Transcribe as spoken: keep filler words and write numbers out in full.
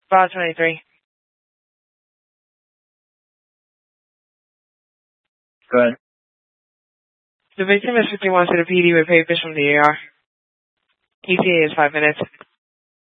File twenty-three. Go ahead. The victim is fifty-one to the P D with papers from the A R. E T A is five minutes.